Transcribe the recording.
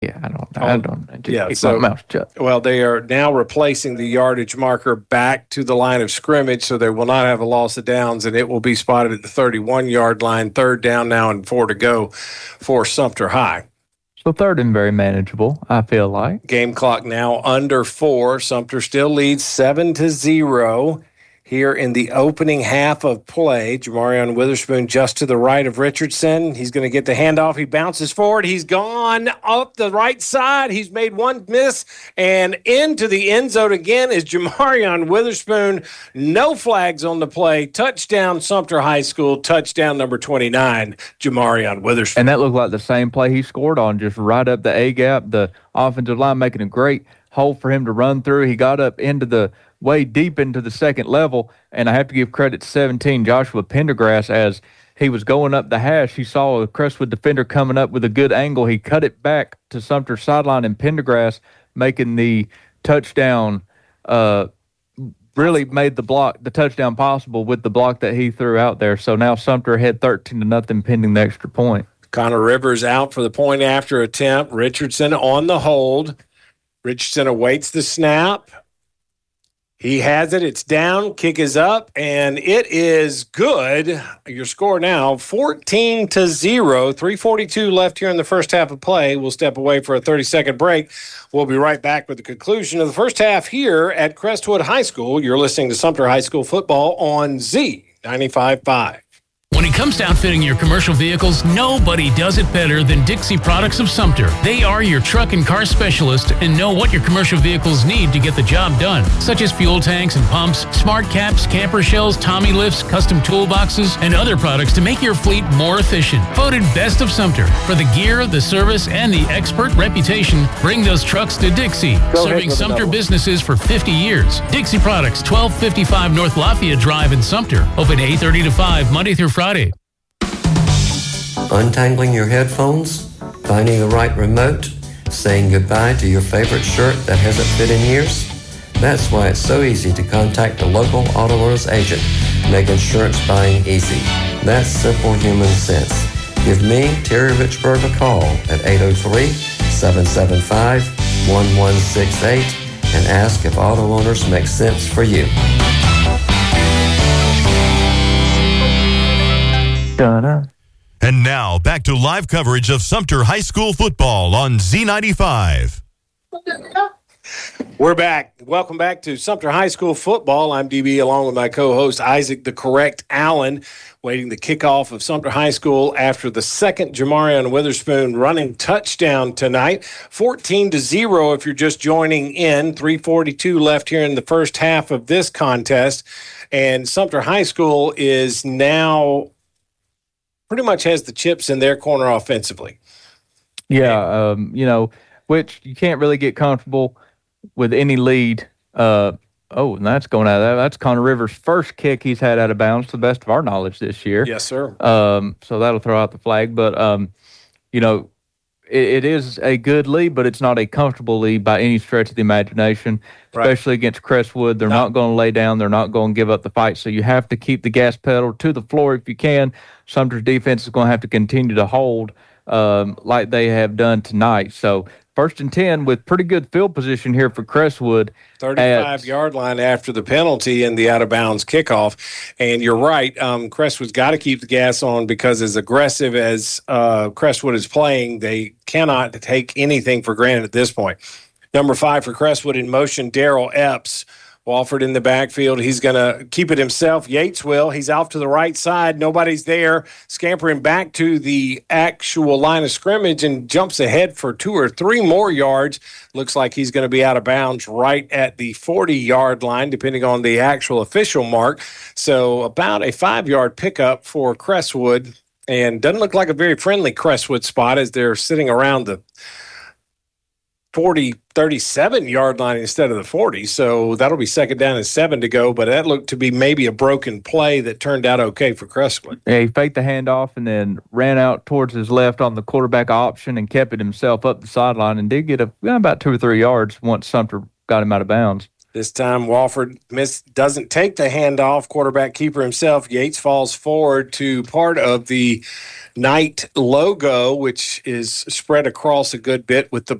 Yeah, I don't know. Just Yeah, keep so my mouth shut. well, they are now replacing the yardage marker back to the line of scrimmage, so they will not have a loss of downs, and it will be spotted at the 31-yard line. Third down now and 4 to go for Sumter High. So third and very manageable, I feel like. Game clock now under 4. Sumter still leads 7-0 here in the opening half of play. Jamarion Witherspoon just to the right of Richardson. He's going to get the handoff. He bounces forward. He's gone up the right side. He's made one miss, and into the end zone again is Jamarion Witherspoon. No flags on the play. Touchdown, Sumter High School. Touchdown number 29, Jamarion Witherspoon. And that looked like the same play he scored on, just right up the A-gap. The offensive line making a great hole for him to run through. He got up into the way deep into the second level, and I have to give credit to 17, Joshua Pendergrass, as he was going up the hash. He saw a Crestwood defender coming up with a good angle. He cut it back to Sumter's sideline, and Pendergrass making the touchdown, really made the touchdown possible with the block that he threw out there. So now Sumter ahead 13-0 pending the extra point. Connor Rivers out for the point after attempt. Richardson on the hold. Richardson awaits the snap. He has it. It's down. Kick is up, and it is good. Your score now, 14-0. 3:42 left here in the first half of play. We'll step away for a 30-second break. We'll be right back with the conclusion of the first half here at Crestwood High School. You're listening to Sumter High School football on Z95.5. When it comes to outfitting your commercial vehicles, nobody does it better than Dixie Products of Sumter. They are your truck and car specialist and know what your commercial vehicles need to get the job done, such as fuel tanks and pumps, smart caps, camper shells, Tommy lifts, custom toolboxes, and other products to make your fleet more efficient. Voted Best of Sumter. For the gear, the service, and the expert reputation, bring those trucks to Dixie. Serving Sumter businesses for 50 years. Dixie Products, 1255 North Lafayette Drive in Sumter. Open 8:30 to 5, Monday through Friday. Untangling your headphones, finding the right remote, saying goodbye to your favorite shirt that hasn't fit in years? That's why it's so easy to contact a local auto owners agent, make insurance buying easy. That's simple human sense. Give me, Terry Richburg, a call at 803-775-1168 and ask if auto owners make sense for you. Donna. And now, back to live coverage of Sumter High School football on Z95. We're back. Welcome back to Sumter High School football. I'm DB along with my co-host Isaac the Correct Allen, waiting the kickoff of Sumter High School after the second Jamarion Witherspoon running touchdown tonight. 14-0 if you're just joining in. 3:42 left here in the first half of this contest. And Sumter High School is now pretty much has the chips in their corner offensively. Yeah, which you can't really get comfortable with any lead. And that's going out of that. That's Connor Rivers' first kick he's had out of bounds, to the best of our knowledge this year. Yes, sir. So that'll throw out the flag. But, it is a good lead, but it's not a comfortable lead by any stretch of the imagination, especially against Crestwood. They're not going to lay down. They're not going to give up the fight. So you have to keep the gas pedal to the floor if you can. Sumter's defense is going to have to continue to hold like they have done tonight. So 1st and 10 with pretty good field position here for Crestwood. 35-yard line after the penalty and the out-of-bounds kickoff. And you're right, Crestwood's got to keep the gas on because as aggressive as Crestwood is playing, they cannot take anything for granted at this point. Number 5 for Crestwood in motion, Darrell Epps. Walford in the backfield. He's going to keep it himself. Yates will. He's off to the right side. Nobody's there. Scampering back to the actual line of scrimmage and jumps ahead for 2 or 3 more yards. Looks like he's going to be out of bounds right at the 40-yard line, depending on the actual official mark. So about a 5-yard pickup for Crestwood. And doesn't look like a very friendly Crestwood spot as they're sitting around the 37-yard line instead of the 40. So that'll be 2nd down and 7 to go. But that looked to be maybe a broken play that turned out okay for Crestwood. Yeah, he faked the handoff and then ran out towards his left on the quarterback option and kept it himself up the sideline and did get about 2 or 3 yards once Sumter got him out of bounds. This time, Wofford doesn't take the handoff. Quarterback keeper himself, Yates, falls forward to part of the Knight logo, which is spread across a good bit with the